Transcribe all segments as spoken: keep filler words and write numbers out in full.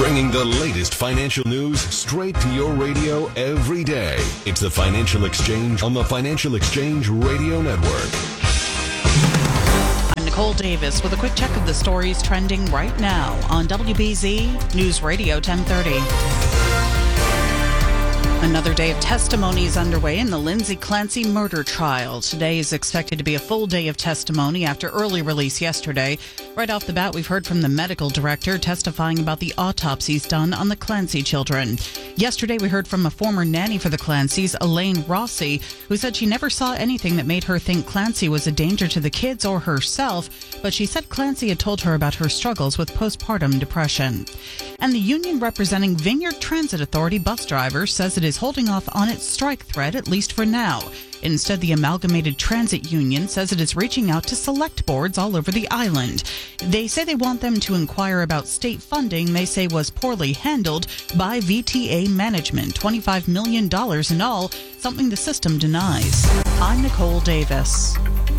Bringing the latest financial news straight to your radio every day. It's the Financial Exchange on the Financial Exchange Radio Network. I'm Nicole Davis with a quick check of the stories trending right now on W B Z News Radio ten thirty. Another day of testimony is underway in the Lindsay Clancy murder trial. Today is expected to be a full day of testimony after early release yesterday. Right off the bat, we've heard from the medical director testifying about the autopsies done on the Clancy children. Yesterday, we heard from a former nanny for the Clancys, Elaine Rossi, who said she never saw anything that made her think Clancy was a danger to the kids or herself, but she said Clancy had told her about her struggles with postpartum depression. And the union representing Vineyard Transit Authority bus drivers says it is holding off on its strike threat, at least for now. Instead, the Amalgamated Transit Union says it is reaching out to select boards all over the island. They say they want them to inquire about state funding they say was poorly handled by V T A management, twenty-five million dollars in all, something the system denies. I'm Nicole Davis.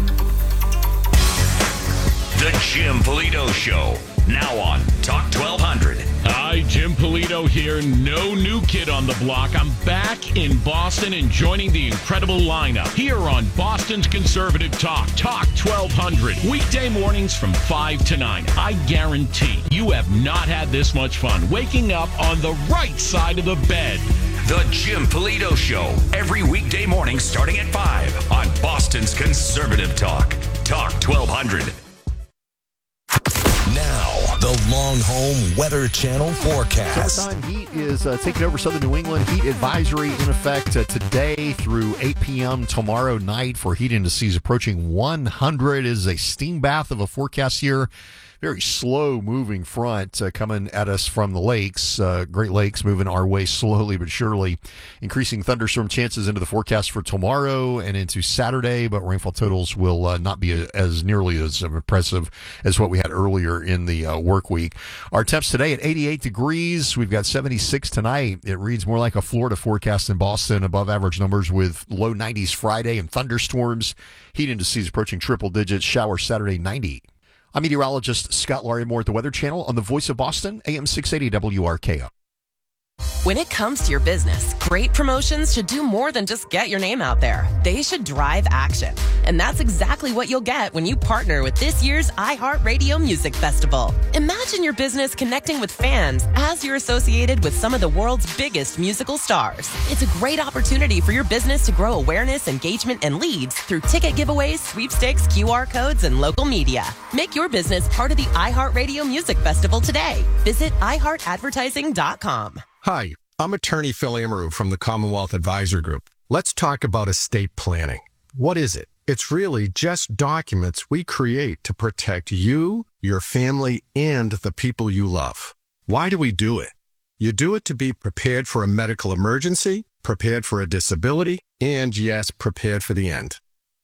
The Jim Polito Show, now on Talk twelve hundred. Hi, Jim Polito here. No new kid on the block. I'm back in Boston and joining the incredible lineup here on Boston's Conservative Talk, Talk twelve hundred. Weekday mornings from five to nine. I guarantee you have not had this much fun waking up on the right side of the bed. The Jim Polito Show, every weekday morning starting at five on Boston's Conservative Talk, Talk twelve hundred. Now, the Long Home Weather Channel forecast. Summertime heat is uh, taking over southern New England. Heat advisory in effect uh, today through eight p.m. tomorrow night for heat indices approaching one hundred. Is a steam bath of a forecast here. Very slow moving front uh, coming at us from the lakes. Uh, Great Lakes moving our way slowly but surely. Increasing thunderstorm chances into the forecast for tomorrow and into Saturday, but rainfall totals will uh, not be a, as nearly as impressive as what we had earlier in the uh, work week. Our temps today at eighty-eight degrees. We've got seventy-six tonight. It reads more like a Florida forecast in Boston, above average numbers with low nineties Friday and thunderstorms. Heat indices approaching triple digits. Shower Saturday, ninety. I'm meteorologist Scott Larimore at the Weather Channel on the Voice of Boston, A M six eighty W R K O. When it comes to your business, great promotions should do more than just get your name out there. They should drive action. And that's exactly what you'll get when you partner with this year's iHeartRadio Music Festival. Imagine your business connecting with fans as you're associated with some of the world's biggest musical stars. It's a great opportunity for your business to grow awareness, engagement, and leads through ticket giveaways, sweepstakes, Q R codes, and local media. Make your business part of the iHeartRadio Music Festival today. Visit i heart advertising dot com. Hi, I'm attorney Phil Amaru from the Commonwealth Advisor Group. Let's talk about estate planning. What is it? It's really just documents we create to protect you, your family, and the people you love. Why do we do it? You do it to be prepared for a medical emergency, prepared for a disability, and yes, prepared for the end.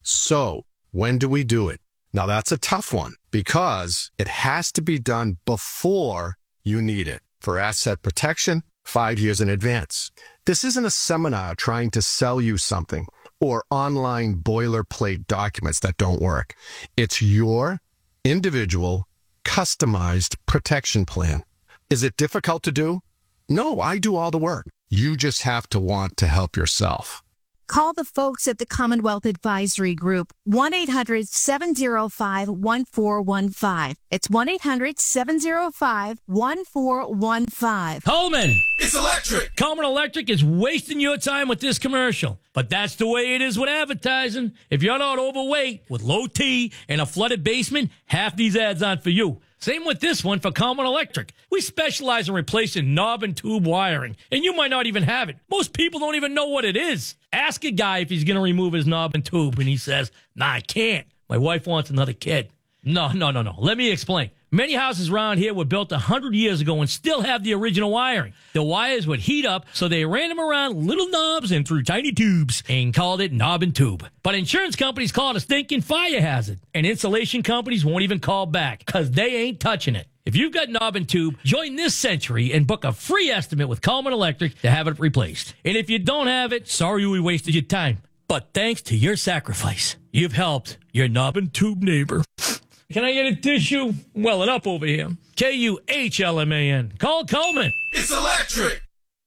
So, when do we do it? Now that's a tough one because it has to be done before you need it for asset protection, five years in advance. This isn't a seminar trying to sell you something or online boilerplate documents that don't work. It's your individual, customized protection plan. Is it difficult to do? No, I do all the work. You just have to want to help yourself. Call the folks at the Commonwealth Advisory Group, one eight hundred seven oh five one four one five. It's one eight hundred seven oh five one four one five. Holman! It's electric! Coleman Electric is wasting your time with this commercial. But that's the way it is with advertising. If you're not overweight, with low T and a flooded basement, half these ads aren't for you. Same with this one for Coleman Electric. We specialize in replacing knob and tube wiring, and you might not even have it. Most people don't even know what it is. Ask a guy if he's going to remove his knob and tube, and he says, nah, I can't. My wife wants another kid. No, no, no, no. Let me explain. Many houses around here were built one hundred years ago and still have the original wiring. The wires would heat up, so they ran them around little knobs and through tiny tubes and called it knob and tube. But insurance companies call it a stinking fire hazard, and insulation companies won't even call back because they ain't touching it. If you've got knob and tube, join this century and book a free estimate with Coleman Electric to have it replaced. And if you don't have it, sorry we wasted your time. But thanks to your sacrifice, you've helped your knob and tube neighbor. Can I get a tissue? Welling up over here. K U H L M A N. Call Coleman. It's electric.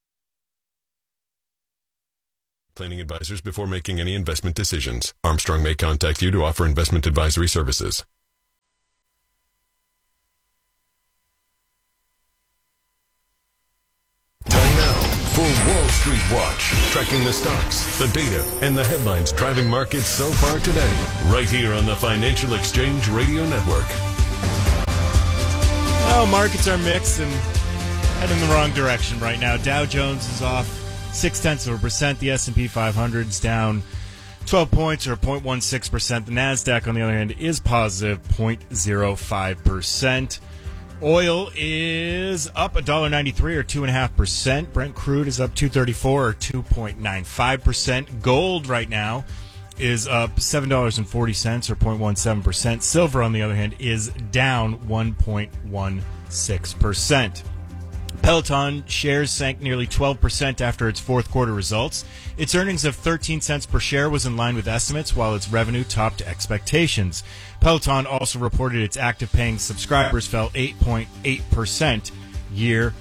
Planning advisors before making any investment decisions. Armstrong may contact you to offer investment advisory services. Time now for Wall Street Watch, tracking the stocks, the data, and the headlines driving markets so far today, right here on the Financial Exchange Radio Network. Well, markets are mixed and heading in the wrong direction right now. Dow Jones is off six tenths of a percent. The S and P five hundred is down twelve points, or zero point one six percent. The NASDAQ, on the other hand, is positive zero point zero five percent. Oil is up one dollar ninety-three, or two point five percent. Brent crude is up two thirty-four, or two point nine five percent. Gold right now is up seven dollars and forty cents, or zero point one seven percent. Silver, on the other hand, is down one point one six percent. Peloton shares sank nearly twelve percent after its fourth quarter results. Its earnings of thirteen cents per share was in line with estimates, while its revenue topped expectations. Peloton also reported its active paying subscribers fell eight point eight percent year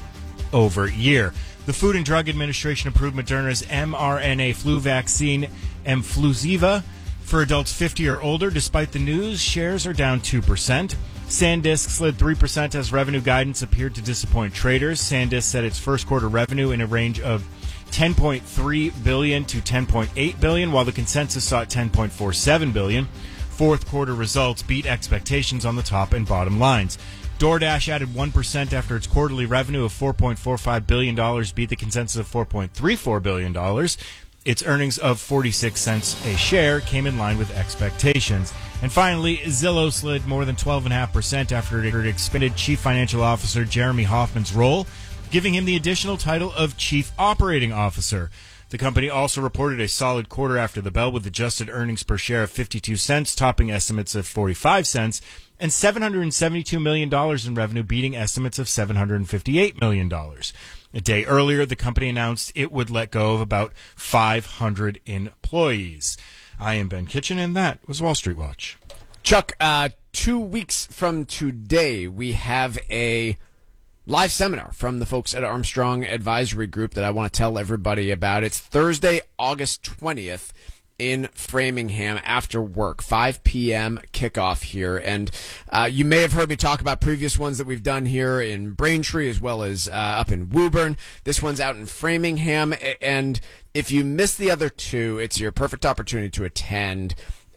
over year. The Food and Drug Administration approved Moderna's mRNA flu vaccine, Mfluziva, for adults fifty or older. Despite the news, shares are down two percent. SanDisk slid three percent as revenue guidance appeared to disappoint traders. SanDisk set its first quarter revenue in a range of ten point three billion dollars to ten point eight billion dollars, while the consensus sought ten point four seven billion dollars. Fourth quarter results beat expectations on the top and bottom lines. DoorDash added one percent after its quarterly revenue of four point four five billion dollars beat the consensus of four point three four billion dollars. Its earnings of forty-six cents a share came in line with expectations. And finally, Zillow slid more than twelve point five percent after it expanded Chief Financial Officer Jeremy Hoffman's role, giving him the additional title of Chief Operating Officer. The company also reported a solid quarter after the bell, with adjusted earnings per share of fifty-two cents, topping estimates of forty-five cents, and seven hundred seventy-two million dollars in revenue, beating estimates of seven hundred fifty-eight million dollars. A day earlier, the company announced it would let go of about five hundred employees. I am Ben Kitchen, and that was Wall Street Watch. Chuck, uh, two weeks from today, we have a live seminar from the folks at Armstrong Advisory Group that I want to tell everybody about. It's Thursday, August twentieth in Framingham after work, five p.m. kickoff here. And uh, you may have heard me talk about previous ones that we've done here in Braintree as well as uh, up in Woburn. This one's out in Framingham. And if you missed the other two, it's your perfect opportunity to attend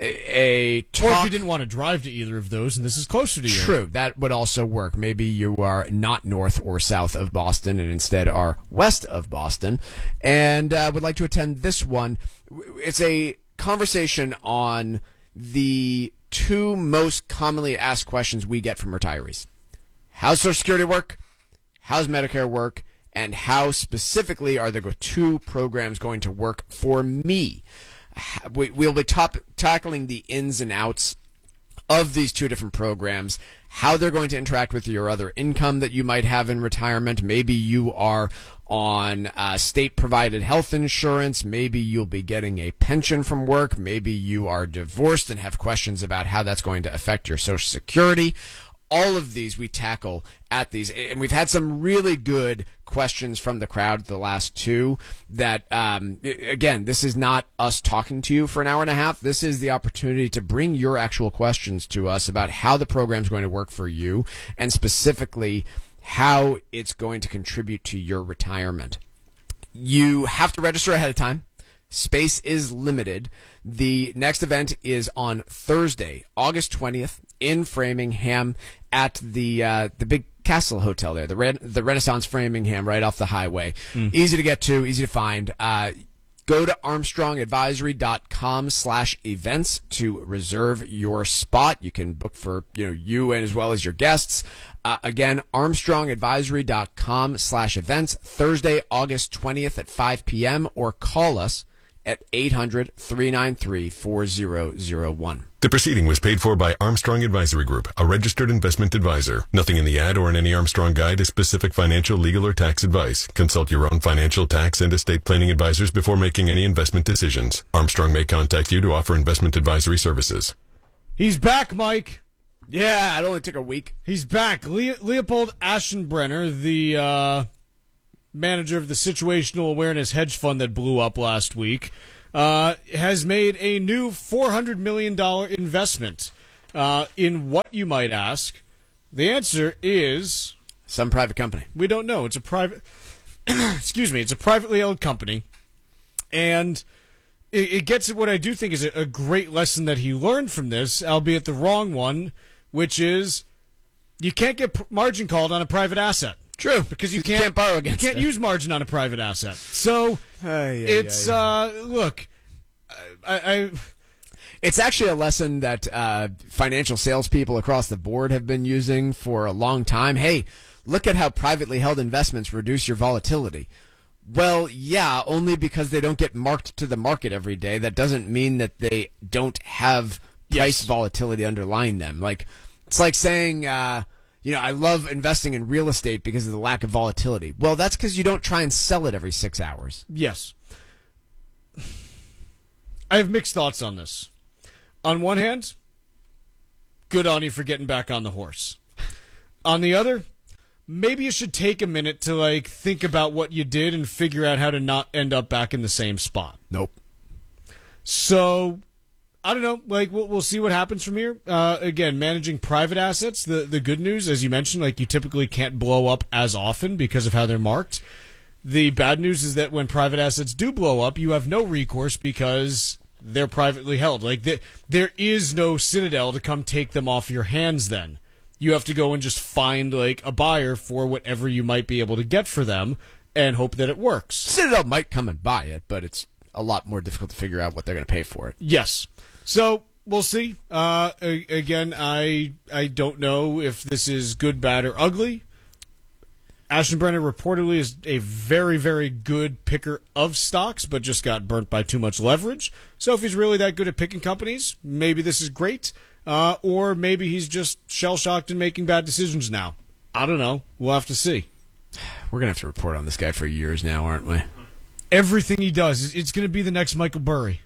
a talk. Or if you didn't want to drive to either of those, and this is closer to you. True, that would also work. Maybe you are not north or south of Boston and instead are west of Boston and uh, would like to attend this one. It's a conversation on the two most commonly asked questions we get from retirees. How's Social Security work? How's Medicare work? And how specifically are the two programs going to work for me? We'll be top, tackling the ins and outs of these two different programs, how they're going to interact with your other income that you might have in retirement. Maybe you are on uh, state-provided health insurance. Maybe you'll be getting a pension from work. Maybe you are divorced and have questions about how that's going to affect your Social Security. All of these we tackle at these, and we've had some really good questions from the crowd, the last two, that, um, again, this is not us talking to you for an hour and a half. This is the opportunity to bring your actual questions to us about how the program is going to work for you, and specifically how it's going to contribute to your retirement. You have to register ahead of time. Space is limited. The next event is on Thursday, August twentieth, in Framingham at the uh, the big Castle Hotel there, the Ren- the Renaissance Framingham, right off the highway. Mm. Easy to get to, easy to find. Uh, go to armstrongadvisory.com slash events to reserve your spot. You can book for you know you and as well as your guests. Uh, again, armstrongadvisory.com slash events, Thursday, August twentieth at five p.m. or call us at eight hundred, three nine three, four zero zero one. The proceeding was paid for by Armstrong Advisory Group, a registered investment advisor. Nothing in the ad or in any Armstrong guide is specific financial, legal, or tax advice. Consult your own financial, tax, and estate planning advisors before making any investment decisions. Armstrong may contact you to offer investment advisory services. He's back, Mike. Yeah, it only took a week. He's back. Le- Leopold Aschenbrenner, the uh, manager of the situational awareness hedge fund that blew up last week, uh, has made a new four hundred million dollars investment uh, in what, you might ask? The answer is... Some private company. We don't know. It's a private... excuse me. It's a privately held company. And it, it gets at what I do think is a, a great lesson that he learned from this, albeit the wrong one, which is you can't get p- margin called on a private asset. True. Because you, You can't, can't borrow against You can't it. use margin on a private asset. So Ay, ay, it's, ay. uh, look, I... I It's actually a lesson that uh, financial salespeople across the board have been using for a long time. Hey, look at how privately held investments reduce your volatility. Well, yeah, only because they don't get marked to the market every day. That doesn't mean that they don't have price Yes. volatility underlying them. Like it's like saying, uh, you know, I love investing in real estate because of the lack of volatility. Well, that's because you don't try and sell it every six hours. Yes. I have mixed thoughts on this. On one hand, good on you for getting back on the horse. On the other, maybe you should take a minute to like think about what you did and figure out how to not end up back in the same spot. Nope. So, I don't know. Like we'll we'll see what happens from here. Uh, again, managing private assets. The the good news, as you mentioned, like you typically can't blow up as often because of how they're marked. The bad news is that when private assets do blow up, you have no recourse because they're privately held. Like the, there is no Citadel to come take them off your hands. Then you have to go and just find like a buyer for whatever you might be able to get for them and hope that it works. Citadel might come and buy it, but it's a lot more difficult to figure out what they're going to pay for it. Yes. So we'll see. Uh, a- again, I I don't know if this is good, bad, or ugly. Aschenbrenner reportedly is a very, very good picker of stocks, but just got burnt by too much leverage. So if he's really that good at picking companies, maybe this is great. Uh, or maybe he's just shell-shocked and making bad decisions now. I don't know. We'll have to see. We're going to have to report on this guy for years now, aren't we? Everything he does, it's going to be the next Michael Burry.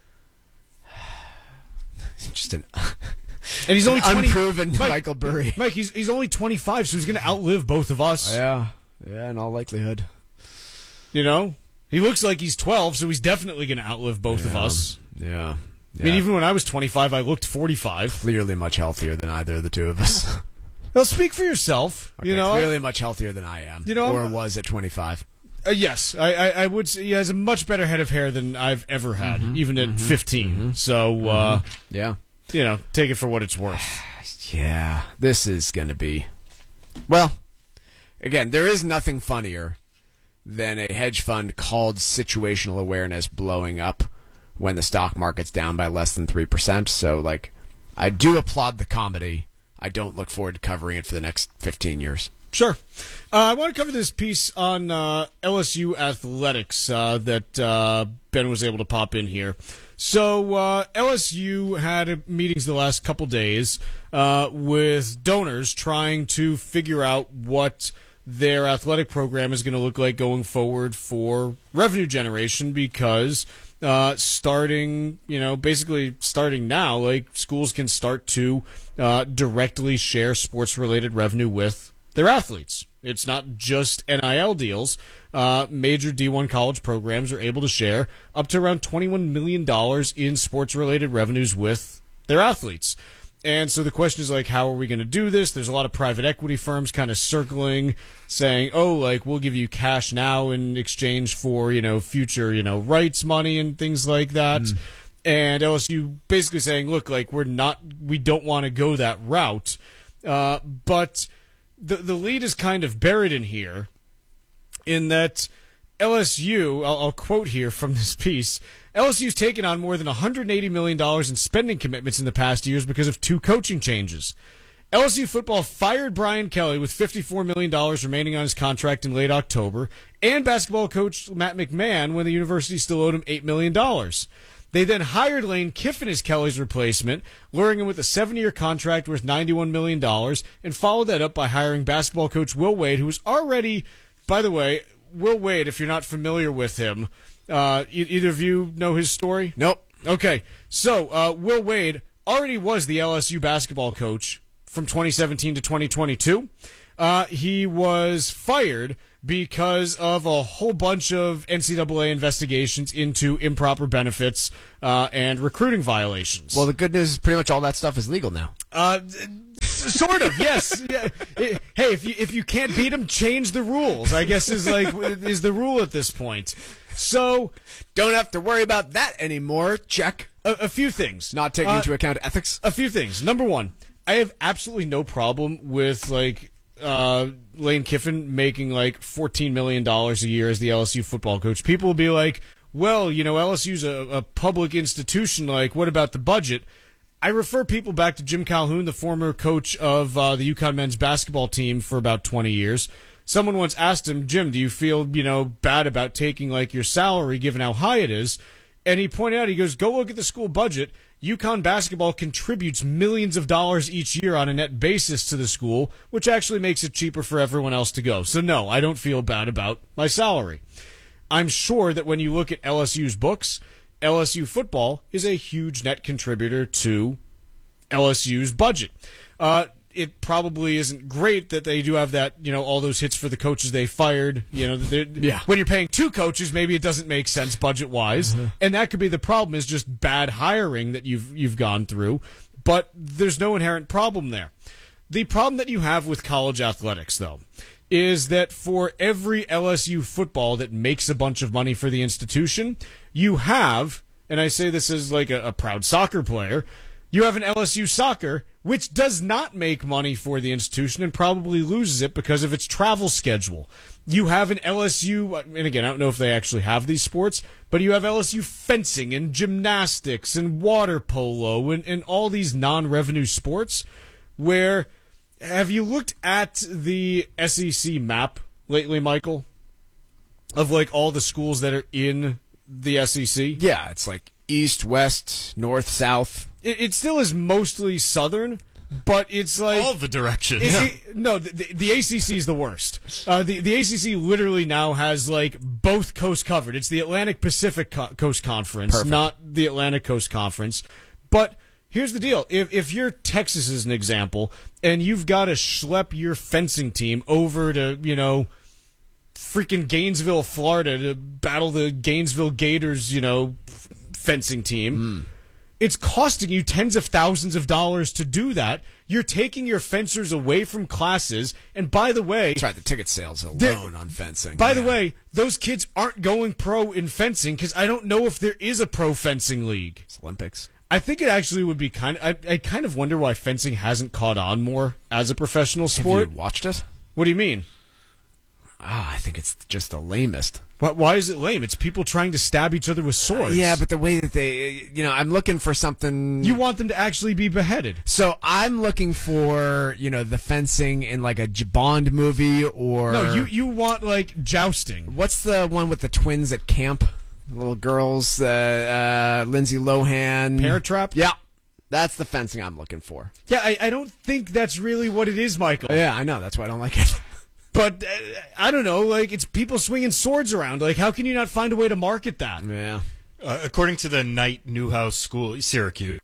Just an... And he's only An twenty, unproven Mike, Michael Burry. Mike, he's he's only twenty-five, so he's going to outlive both of us. Yeah, yeah, in all likelihood. You know, he looks like he's twelve, so he's definitely going to outlive both yeah. of us. Yeah. yeah. I mean, even when I was twenty-five, I looked forty-five. Clearly much healthier than either of the two of us. Well, speak for yourself. Okay, you know, clearly much healthier than I am. You know, or I'm- was at twenty-five. Uh, yes, I, I, I would say he has a much better head of hair than I've ever had, Mm-hmm, even at mm-hmm, fifteen. mm-hmm. So, uh, mm-hmm. yeah, you know, take it for what it's worth. Yeah, this is going to be... Well, again, there is nothing funnier than a hedge fund called situational awareness blowing up when the stock market's down by less than three percent. So, like, I do applaud the comedy. I don't look forward to covering it for the next fifteen years. Sure. Uh, I want to cover this piece on uh, L S U athletics uh, that uh, Ben was able to pop in here. So uh, L S U had meetings the last couple days uh, with donors trying to figure out what their athletic program is going to look like going forward for revenue generation because uh, starting, you know, basically starting now, like schools can start to uh, directly share sports-related revenue with their athletes. It's not just N I L deals. Uh, major D one college programs are able to share up to around twenty-one million dollars in sports-related revenues with their athletes. And so the question is, like, how are we going to do this? There's a lot of private equity firms kind of circling, saying, oh, like, we'll give you cash now in exchange for, you know, future, you know, rights money and things like that. Mm. And L S U basically saying, look, like, we're not, we don't want to go that route. Uh, but the the lead is kind of buried in here in that L S U, I'll, I'll quote here from this piece, L S U's taken on more than one hundred eighty million dollars in spending commitments in the past years because of two coaching changes. L S U football fired Brian Kelly with fifty-four million dollars remaining on his contract in late October, and basketball coach Matt McMahon when the university still owed him eight million dollars. They then hired Lane Kiffin as Kelly's replacement, luring him with a seven-year contract worth ninety-one million dollars, and followed that up by hiring basketball coach Will Wade, who was already, by the way, Will Wade, if you're not familiar with him, uh, e- either of you know his story? Nope. Okay, so uh, Will Wade already was the L S U basketball coach from twenty seventeen to twenty twenty-two. Uh, he was fired because of a whole bunch of N C double A investigations into improper benefits uh, and recruiting violations. Well, the good news is pretty much all that stuff is legal now. Uh, sort of, yes. Yeah. Hey, if you if you can't beat them, change the rules, I guess is like is the rule at this point. So don't have to worry about that anymore. Check. A, a few things. Not taking uh, into account ethics. A few things. Number one, I have absolutely no problem with like uh, Lane Kiffin making like fourteen million dollars a year as the L S U football coach. People will be like, well, you know, L S U's a, a public institution. Like, what about the budget? I refer people back to Jim Calhoun, the former coach of uh, the UConn men's basketball team for about twenty years. Someone once asked him, Jim, do you feel, you know, bad about taking like your salary given how high it is? And he pointed out, he goes, go look at the school budget. UConn basketball contributes millions of dollars each year on a net basis to the school, which actually makes it cheaper for everyone else to go. So no, I don't feel bad about my salary. I'm sure that when you look at L S U's books, L S U football is a huge net contributor to L S U's budget. Uh, it probably isn't great that they do have that, you know, all those hits for the coaches they fired. You know, yeah. When you're paying two coaches, maybe it doesn't make sense budget-wise, mm-hmm. and that could be the problem, is just bad hiring that you've you've gone through. But there's no inherent problem there. The problem that you have with college athletics, though, is that for every L S U football that makes a bunch of money for the institution, you have, and I say this as like a, a proud soccer player, you have an L S U soccer which does not make money for the institution and probably loses it because of its travel schedule. You have an L S U, and again, I don't know if they actually have these sports, but you have L S U fencing and gymnastics and water polo and, and all these non-revenue sports where, have you looked at the S E C map lately, Michael, of like all the schools that are in the S E C? Yeah, it's like east, west, north, south. It, it still is mostly southern, but it's like all the directions. It, it, no, the, the, the A C C is the worst. Uh, the the A C C literally now has like both coasts covered. It's the Atlantic Pacific Co- Coast Conference, Perfect. Not the Atlantic Coast Conference. But here's the deal: if if you're Texas as an example, and you've got to schlep your fencing team over to, you know, freaking Gainesville, Florida, to battle the Gainesville Gators, you know, f- fencing team. Mm. It's costing you tens of thousands of dollars to do that. You're taking your fencers away from classes. And by the way... That's right, the ticket sales alone on fencing. By yeah. the way, those kids aren't going pro in fencing because I don't know if there is a pro fencing league. It's Olympics. I think it actually would be kind of... I, I kind of wonder why fencing hasn't caught on more as a professional sport. Have you watched it? What do you mean? Ah, I think it's just the lamest. Why, why is it lame? It's people trying to stab each other with swords. Yeah, but the way that they, you know, I'm looking for something. You want them to actually be beheaded. So I'm looking for, you know, the fencing in like a Bond movie or. No, you, you want like jousting. What's the one with the twins at camp? The little girls, uh, uh, Lindsay Lohan. Parent Trap? Yeah. That's the fencing I'm looking for. Yeah, I, I don't think that's really what it is, Michael. Yeah, I know. That's why I don't like it. But, uh, I don't know, like, it's people swinging swords around. Like, how can you not find a way to market that? Yeah. Uh, according to the Knight Newhouse School, Syracuse,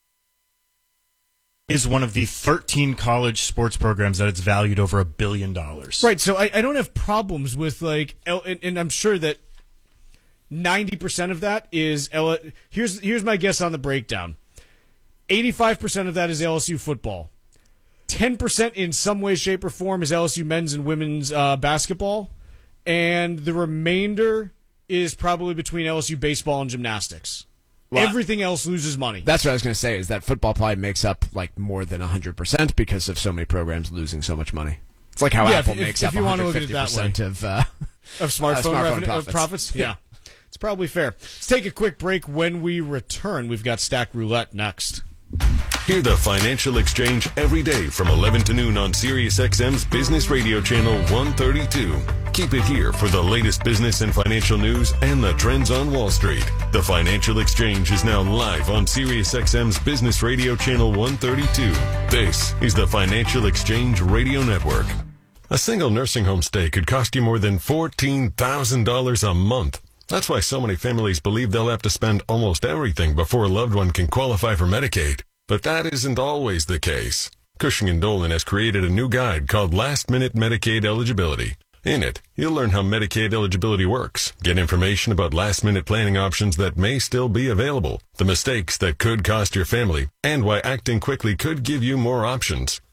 is one of the thirteen college sports programs that it's valued over a billion dollars. Right, so I, I don't have problems with, like, L- and, and I'm sure that ninety percent of that is, L- here's, here's my guess on the breakdown. eighty-five percent of that is L S U football. ten percent in some way, shape, or form is L S U men's and women's uh, basketball. And the remainder is probably between L S U baseball and gymnastics. Well, everything else loses money. That's what I was going to say, is that football probably makes up like more than one hundred percent because of so many programs losing so much money. It's like how yeah, Apple if, makes if up you one want to hundred look at fifty it that way. of, uh, of smartphone, uh, smartphone revenue, profits. Of profits. Yeah. yeah, it's probably fair. Let's take a quick break. When we return, we've got Stack Roulette next. Hear the Financial Exchange every day from eleven to noon on SiriusXM's Business Radio Channel one thirty-two. Keep it here for the latest business and financial news and the trends on Wall Street. The Financial Exchange is now live on SiriusXM's Business Radio Channel one thirty-two. This is the Financial Exchange Radio Network. A single nursing home stay could cost you more than fourteen thousand dollars a month. That's why so many families believe they'll have to spend almost everything before a loved one can qualify for Medicaid. But that isn't always the case. Cushing and Dolan has created a new guide called Last Minute Medicaid Eligibility. In it, you'll learn how Medicaid eligibility works, get information about last-minute planning options that may still be available, the mistakes that could cost your family, and why acting quickly could give you more options.